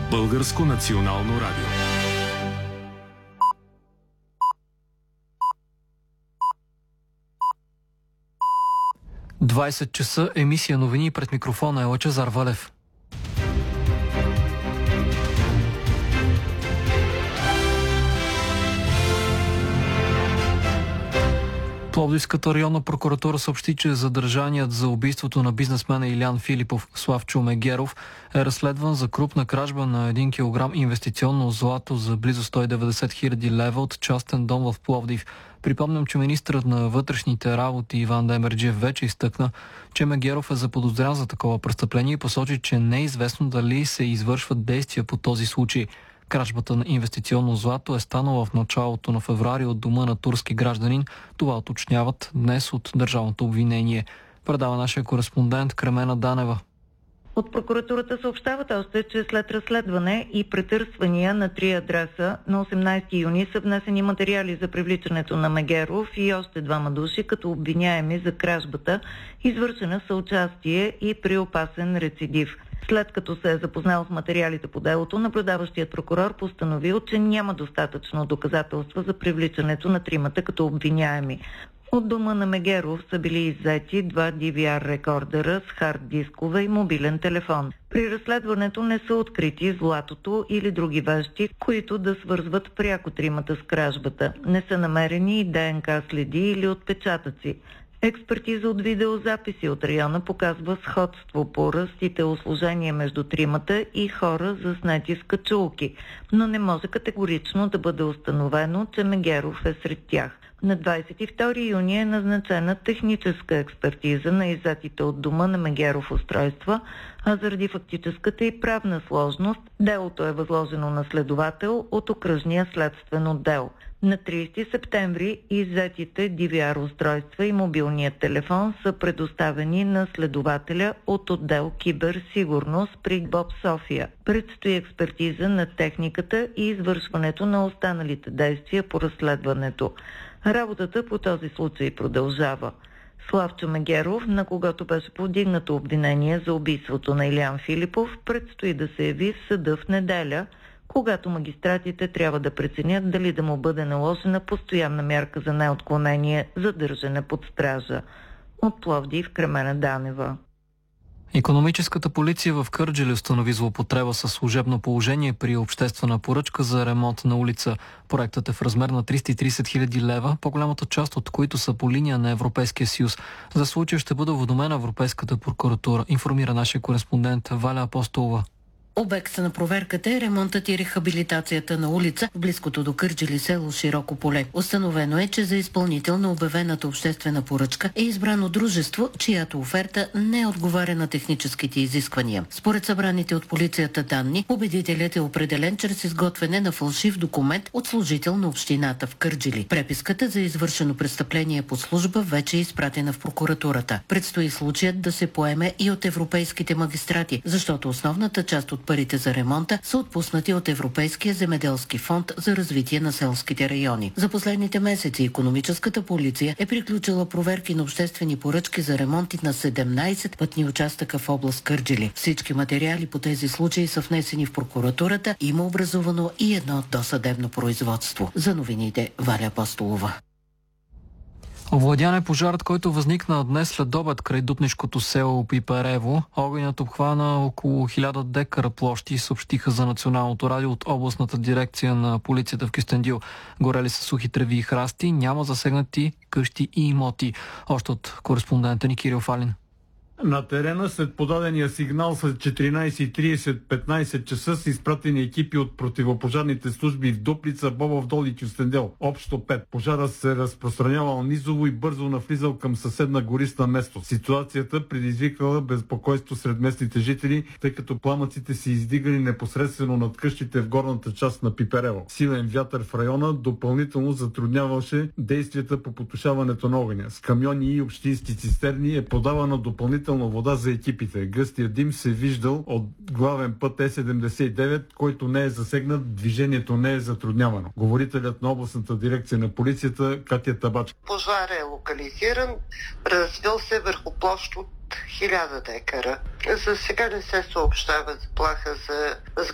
Българско национално радио. Двадесет часа, емисия новини, пред микрофона е Лъчезар Валев. Пловдивската районна прокуратура съобщи, че задържаният за убийството на бизнесмена Илян Филипов Славчо Мегеров е разследван за крупна кражба на 1 кг инвестиционно злато за близо 190 хиляди лева от частен дом в Пловдив. Припомням, че министърът на вътрешните работи Иван Демерджиев вече изтъкна, че Мегеров е заподозрян за такова престъпление и посочи, че не е известно дали се извършват действия по този случай. Кражбата на инвестиционно злато е станала в началото на февруари от дома на турски гражданин. Това уточняват днес от държавното обвинение. Предава нашия кореспондент Кремена Данева. От прокуратурата съобщават още, че след разследване и претърсвания на 3 адреса на 18 юни са внесени материали за привличането на Мегеров и още 2 души като обвиняеми за кражбата, извършена съучастие и при опасен рецидив. След като се е запознал с материалите по делото, наблюдаващият прокурор постановил, че няма достатъчно доказателства за привличането на 3 като обвиняеми. От дома на Мегеров са били иззети 2 DVR рекордера с хард дискове и мобилен телефон. При разследването не са открити златото или други вещи, които да свързват пряко 3 с кражбата. Не са намерени и ДНК следи или отпечатъци. Експертиза от видеозаписи от района показва сходство по ръст и телосложение между 3 и хора заснети с качулки, но не може категорично да бъде установено, че Мегеров е сред тях. На 22 юни е назначена техническа експертиза на иззетите от дома на Мегеров устройства, а заради фактическата и правна сложност делото е възложено на следовател от окръжния следствен отдел. На 30 септември иззетите DVR устройства и мобилният телефон са предоставени на следователя от отдел Киберсигурност при БОП София. Предстои експертиза на техниката и извършването на останалите действия по разследването. Работата по този случай продължава. Славчо Мегеров, на когото беше повдигнато обвинение за убийството на Илян Филипов, предстои да се яви в съда в неделя, когато магистратите трябва да преценят дали да му бъде наложена постоянна мярка за неотклонение, задържане под стража. От Пловдив, Кремена Данева. Икономическата полиция в Кърджали установи злоупотреба със служебно положение при обществена поръчка за ремонт на улица. Проектът е в размер на 330 хиляди лева, по-голямата част от които са по линия на Европейския съюз. За случая ще бъде уведомена Европейската прокуратура, информира нашия кореспондент Валя Апостолова. Обекта на проверката е ремонтът и рехабилитацията на улица в близкото до Кърджали село Широко поле. Установено е, че за изпълнител на обявената обществена поръчка е избрано дружество, чиято оферта не отговаря на техническите изисквания. Според събраните от полицията данни, победителят е определен чрез изготвяне на фалшив документ от служител на общината в Кърджали. Преписката за извършено престъпление по служба вече е изпратена в прокуратурата. Предстои случаят да се поеме и от европейските магистрати, защото основната част от парите за ремонта са отпуснати от Европейския земеделски фонд за развитие на селските райони. За последните месеци икономическата полиция е приключила проверки на обществени поръчки за ремонти на 17 пътни участъка в област Кърджали. Всички материали по тези случаи са внесени в прокуратурата. Има образувано и едно досъдебно производство. За новините Валя Апостолова. Овладян е пожарът, който възникна днес след обед край Дупнишкото село Пипарево. Огънят обхвана около 1000 декара площи, съобщиха за Националното радио от областната дирекция на полицията в Кюстендил. Горели са сухи треви и храсти, няма засегнати къщи и имоти. Още от кореспондента ни Кирил Фалин. На терена след подадения сигнал след 14:30-15 часа са изпратени екипи от противопожарните служби в Дуплица, Бобов дол и Кюстендил. Общо 5. Пожарът се разпространявал низово и бързо навлизал към съседна гориста местност. Ситуацията предизвикала безпокойство сред местните жители, тъй като пламъците се издигали непосредствено над къщите в горната част на Пиперево. Силен вятър в района допълнително затрудняваше действията по потушаването на огъня. С камиони и общински цистерни е подавана допълнително вода за екипите. Гъстия дим се виждал от главен път Е79, който не е засегнат, движението не е затруднявано. Говорителят на областната дирекция на полицията Катя Табач. Пожар е локализиран, развил се върху площ от 1000 декара. За сега не се съобщава заплаха за